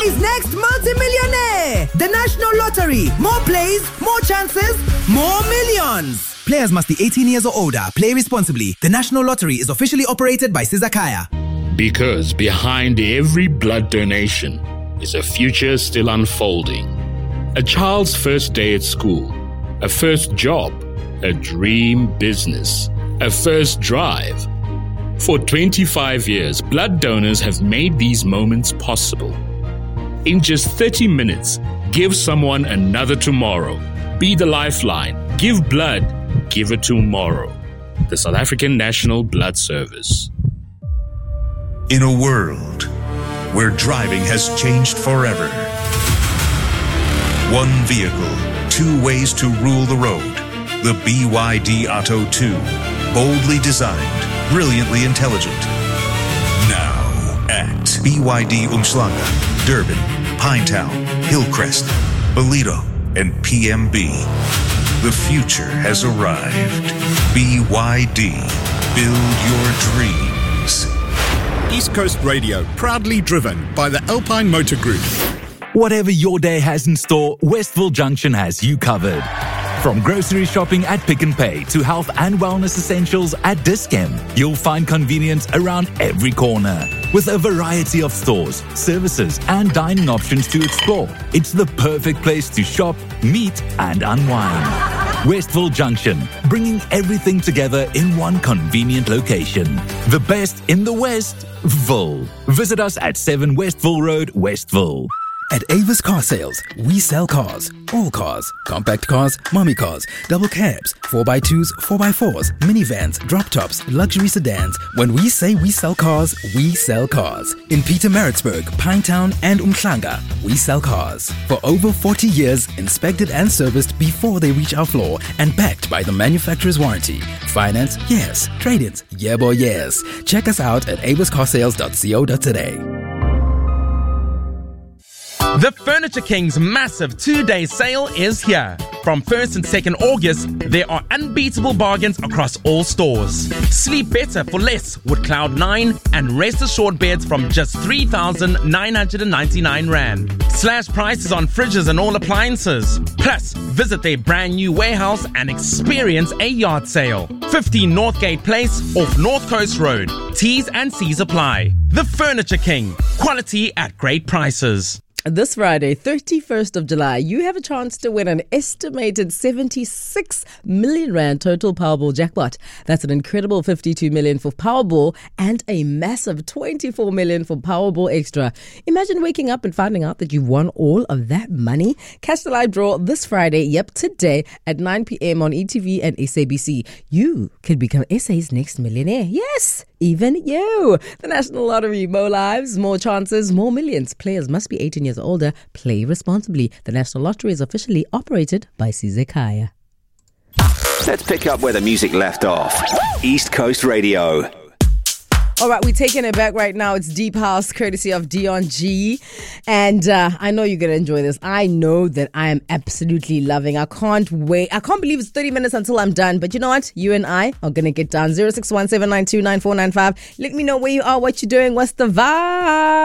is next multi-millionaire. The National Lottery. More plays, more chances, more millions. Players must be 18 years or older. Play responsibly. The National Lottery is officially operated by Sizakaya. Because behind every blood donation is a future still unfolding. A child's first day at school, a first job, a dream business, a first drive. For 25 years, blood donors have made these moments possible. In just 30 minutes, give someone another tomorrow. Be the lifeline. Give blood. Give it tomorrow. The South African National Blood Service. In a world where driving has changed forever, one vehicle, two ways to rule the road. The BYD Atto 2. Boldly designed, brilliantly intelligent. Now at BYD Umhlanga, Durban, Pinetown, Hillcrest, Ballito, and PMB. The future has arrived. BYD. Build your dreams. East Coast Radio, proudly driven by the Alpine Motor Group. Whatever your day has in store, Westville Junction has you covered. From grocery shopping at Pick n Pay to health and wellness essentials at Dis-Chem, you'll find convenience around every corner. With a variety of stores, services, and dining options to explore, it's the perfect place to shop, meet, and unwind. Westville Junction, bringing everything together in one convenient location. The best in the Westville. Visit us at 7 Westville Road, Westville. At Avis Car Sales, we sell cars. All cars. Compact cars, mommy cars, double cabs, 4x2s, 4x4s, minivans, drop tops, luxury sedans. When we say we sell cars, we sell cars. In Pietermaritzburg, Pinetown, and Umhlanga, we sell cars. For over 40 years, inspected and serviced before they reach our floor and backed by the manufacturer's warranty. Finance? Yes. Trade-ins? Yeah boy, yes. Check us out at aviscarsales.co.za. The Furniture King's massive 2-day sale is here. From 1st and 2nd August, there are unbeatable bargains across all stores. Sleep better for less with Cloud9 and Rest Assured beds from just 3,999 Rand. Slash prices on fridges and all appliances. Plus, visit their brand new warehouse and experience a yard sale. 15 Northgate Place off North Coast Road. T's and C's apply. The Furniture King. Quality at great prices. This Friday, 31st of July, you have a chance to win an estimated 76 million Rand total Powerball jackpot. That's an incredible 52 million for Powerball and a massive 24 million for Powerball Extra. Imagine waking up and finding out that you've won all of that money. Catch the live draw this Friday, today at 9 p.m. on ETV and SABC. You could become SA's next millionaire. Yes! Even you. The National Lottery. More lives, more chances, more millions. Players must be 18 years or older. Play responsibly. The National Lottery is officially operated by Sizakaya. Let's pick up where the music left off. East Coast Radio. All right, we're taking it back right now. It's Deep House, courtesy of Dion G. And I know you're going to enjoy this. I know that I am absolutely loving. I can't wait. I can't believe it's 30 minutes until I'm done. But you know what? You and I are going to get done. 0617929495. Let me know where you are, what you're doing, what's the vibe.